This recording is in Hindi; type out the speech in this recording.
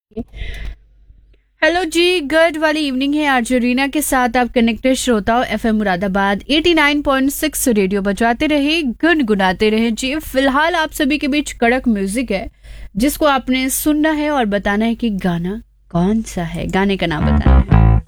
हेलो जी, गुड वाली इवनिंग है। आरजे रीना के साथ आप कनेक्टेड श्रोताओं एफएम मुरादाबाद 89.6 रेडियो बजाते रहे, गुनगुनाते रहे। जी फिलहाल आप सभी के बीच कड़क म्यूजिक है जिसको आपने सुनना है और बताना है कि गाना कौन सा है, गाने का नाम बताना है।